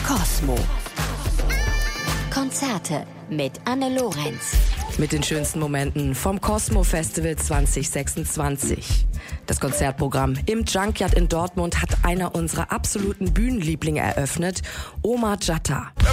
Kosmo. Konzerte mit Anne Lorenz. Mit den schönsten Momenten vom Kosmo Festival 2026. Das Konzertprogramm im Junkyard in Dortmund hat einer unserer absoluten Bühnenlieblinge eröffnet, Omar Jatta.